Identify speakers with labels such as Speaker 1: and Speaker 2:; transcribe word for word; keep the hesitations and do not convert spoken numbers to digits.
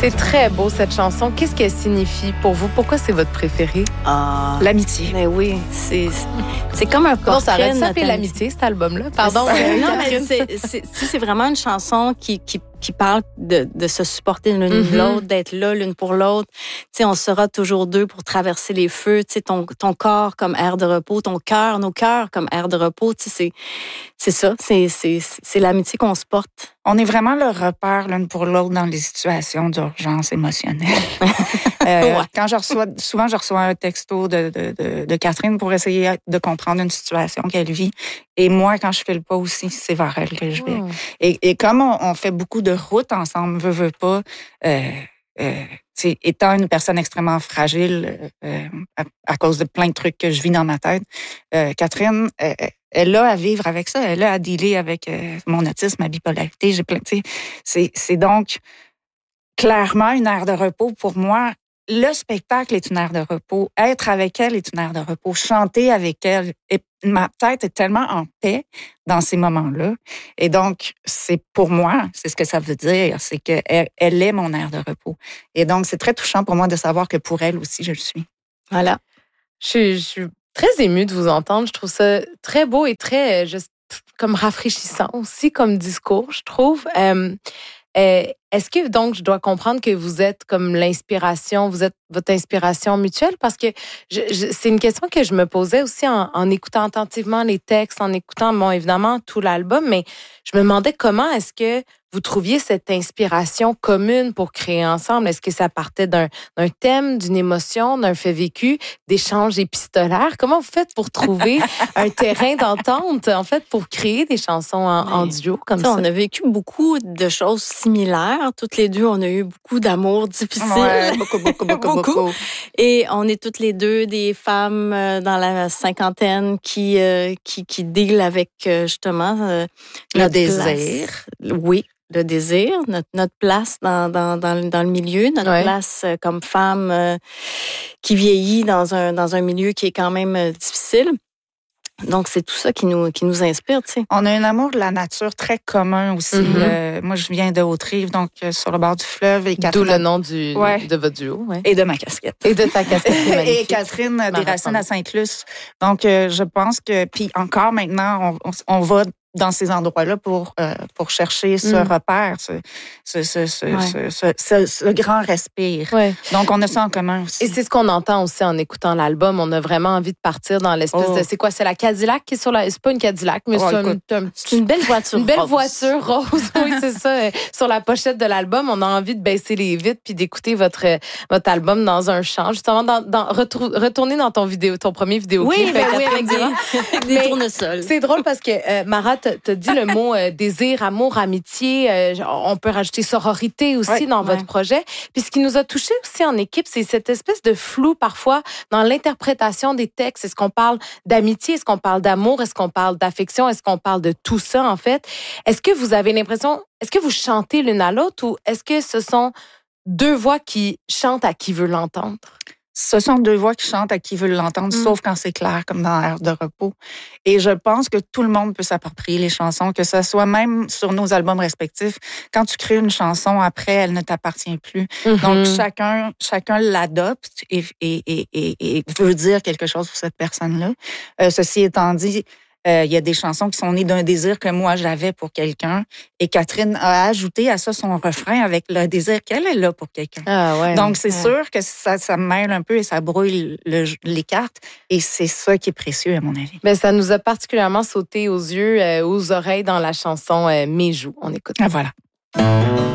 Speaker 1: C'est très beau, cette chanson. Qu'est-ce qu'elle signifie pour vous? Pourquoi c'est votre préférée?
Speaker 2: Ah,
Speaker 3: L'amitié.
Speaker 2: Mais oui, c'est, c'est comme un portrait.
Speaker 1: Non, ça arrête
Speaker 2: de
Speaker 1: de s'appeler
Speaker 2: notre
Speaker 1: l'amitié, cet album-là. Pardon.
Speaker 2: amitié. Non, mais c'est, c'est, c'est vraiment une chanson qui, qui, qui parle de, de se supporter l'une
Speaker 1: Mm-hmm.
Speaker 2: l'autre, d'être là l'une pour l'autre. Tu sais, on sera toujours deux pour traverser les feux. Tu sais, ton, ton corps comme aire de repos, ton cœur, nos cœurs comme aire de repos. Tu sais, c'est, c'est ça. C'est, c'est, c'est l'amitié qu'on se porte.
Speaker 3: On est vraiment le repère l'une pour l'autre dans les situations d'urgence émotionnelle. euh,
Speaker 2: Ouais.
Speaker 3: Quand je reçois, souvent je reçois un texto de, de, de, de Catherine pour essayer de comprendre une situation qu'elle vit. Et moi, quand je fais le pas aussi, c'est vers elle que je vais.
Speaker 1: Mm.
Speaker 3: Et, et comme on, on fait beaucoup de routes ensemble, veut, veut pas, euh, euh, tu sais, étant une personne extrêmement fragile euh, à, à cause de plein de trucs que je vis dans ma tête, euh, Catherine, euh, elle a à vivre avec ça, elle a à dealer avec euh, mon autisme, ma bipolarité. J'ai plein, tu sais, c'est, c'est donc clairement une aire de repos pour moi. Le spectacle est une aire de repos. Être avec elle est une aire de repos. Chanter avec elle, et ma tête est tellement en paix dans ces moments-là. Et donc, c'est pour moi, c'est ce que ça veut dire, c'est qu'elle elle est mon aire de repos. Et donc, c'est très touchant pour moi de savoir que pour elle aussi, je le suis.
Speaker 2: Voilà.
Speaker 1: Je suis, je suis très émue de vous entendre. Je trouve ça très beau et très, juste, comme rafraîchissant aussi comme discours, je trouve. Euh, euh, est-ce que, donc, je dois comprendre que vous êtes comme l'inspiration, vous êtes votre inspiration mutuelle? Parce que je, je, c'est une question que je me posais aussi en, en écoutant attentivement les textes, en écoutant, bon, évidemment, tout l'album, mais je me demandais comment est-ce que vous trouviez cette inspiration commune pour créer ensemble? Est-ce que ça partait d'un, d'un thème, d'une émotion, d'un fait vécu, d'échanges épistolaires? Comment vous faites pour trouver un terrain d'entente, en fait, pour créer des chansons en, en duo comme
Speaker 2: Ça,
Speaker 1: ça?
Speaker 2: on a vécu beaucoup de choses similaires. Toutes les deux, on a eu beaucoup d'amour difficile.
Speaker 3: Ouais, beaucoup, beaucoup, beaucoup, beaucoup, beaucoup.
Speaker 2: Et on est toutes les deux des femmes euh, dans la cinquantaine qui euh, qui qui deal avec euh, justement euh,
Speaker 3: Le
Speaker 2: notre
Speaker 3: désir.
Speaker 2: place. Oui, le désir, notre notre place dans dans dans, le- dans le milieu, notre
Speaker 1: Ouais.
Speaker 2: place euh, comme femme euh, qui vieillit dans un dans un milieu qui est quand même euh, difficile. Donc c'est tout ça qui nous qui nous inspire, tu sais.
Speaker 3: On a un amour de la nature très commun aussi.
Speaker 1: Mm-hmm.
Speaker 3: Euh, moi, je viens de Haute-Rive, donc euh, sur le bord du fleuve. Et
Speaker 1: D'où
Speaker 3: Catherine,
Speaker 1: le nom du,
Speaker 3: Ouais.
Speaker 1: de votre duo. Ouais.
Speaker 3: Et de ma casquette.
Speaker 1: Et de ta casquette qui est
Speaker 3: Et
Speaker 1: magnifique.
Speaker 3: Catherine a des
Speaker 1: Marathon.
Speaker 3: racines à Sainte-Luce. Donc, euh, je pense que... Puis encore maintenant, on, on, on va dans ces endroits-là pour, euh, pour chercher ce
Speaker 1: Mm.
Speaker 3: repère, ce, ce, ce, ce,
Speaker 2: Ouais.
Speaker 3: ce, ce, ce- ce grand respire.
Speaker 1: Ouais.
Speaker 3: Donc, on a ça en commun aussi.
Speaker 1: Et c'est ce qu'on entend aussi en écoutant l'album. On a vraiment envie de partir dans l'espèce
Speaker 3: Oh.
Speaker 1: de... C'est quoi? C'est la Cadillac qui est sur la... C'est pas une Cadillac, mais
Speaker 3: Oh,
Speaker 1: c'est un-
Speaker 3: écoute.
Speaker 1: un,
Speaker 2: C'est une belle voiture.
Speaker 1: Une belle
Speaker 2: rose.
Speaker 1: voiture rose, oui, c'est ça. Euh, Sur la pochette de l'album, on a envie de baisser les vitres puis d'écouter votre euh, votre album dans un champ. Justement, dans, dans, retrou- retourner dans ton vidéo, ton premier vidéoclip.
Speaker 2: Oui, ben oui, avec des,
Speaker 1: Catherine.
Speaker 2: avec des
Speaker 1: Mais
Speaker 2: tournesols.
Speaker 1: C'est drôle parce que euh, Mara t'a t'a dit le mot euh, désir, amour, amitié. Euh, on peut rajouter sororité aussi
Speaker 3: Ouais,
Speaker 1: dans votre
Speaker 3: ouais.
Speaker 1: projet. Puis ce qui nous a touché aussi en équipe, c'est cette espèce de flou parfois dans l'interprétation des textes. Est-ce qu'on parle d'amitié? Est-ce qu'on parle d'amour? Est-ce qu'on parle d'affection? Est-ce qu'on parle de tout ça, en fait? Est-ce que vous avez l'impression, est-ce que vous chantez l'une à l'autre ou est-ce que ce sont deux voix qui chantent à qui veut l'entendre?
Speaker 3: Ce sont deux voix qui chantent à qui veut l'entendre,
Speaker 1: Mm.
Speaker 3: sauf quand c'est clair, comme dans l'air de repos. Et je pense que tout le monde peut s'approprier les chansons, que ce soit même sur nos albums respectifs. Quand tu crées une chanson, après, elle ne t'appartient plus. Donc,
Speaker 1: Mhm.
Speaker 3: chacun, chacun l'adopte et, et, et, et, et veut dire quelque chose pour cette personne-là. Euh, ceci étant dit, euh, il y a des chansons qui sont nées d'un désir que moi j'avais pour quelqu'un. Et Catherine a ajouté à ça son refrain avec le désir qu'elle est là pour quelqu'un.
Speaker 1: Ah ouais.
Speaker 3: Donc, c'est
Speaker 1: Ouais.
Speaker 3: sûr que ça, ça mêle un peu et ça brouille le- les cartes. Et c'est ça qui est précieux, à mon avis.
Speaker 1: Ben, ça nous a particulièrement sauté aux yeux, euh, aux oreilles dans la chanson euh, Mes joues. On écoute.
Speaker 3: Ah, voilà.